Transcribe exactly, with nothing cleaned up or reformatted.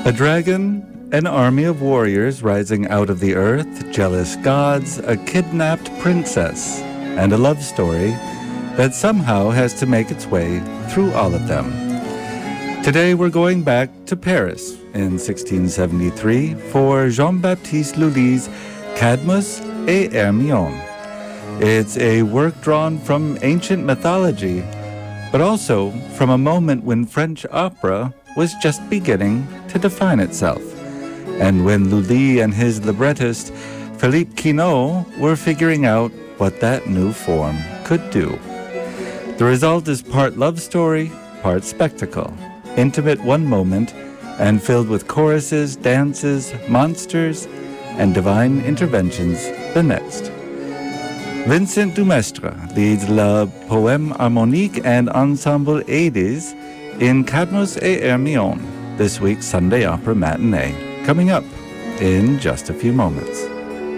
A dragon, an army of warriors rising out of the earth, jealous gods, a kidnapped princess, and a love story that somehow has to make its way through all of them. Today we're going back to Paris in sixteen seventy-three for Jean-Baptiste Lully's Cadmus et Hermione. It's a work drawn from ancient mythology, but also from a moment when French opera was just beginning to define itself, and when Lully and his librettist Philippe Quinault were figuring out what that new form could do. The result is part love story, part spectacle, intimate one moment, and filled with choruses, dances, monsters, and divine interventions the next. Vincent Dumestre leads La Poème Harmonique and Ensemble Hades in Cadmus et Hermione, this week's Sunday Opera Matinee, coming up in just a few moments.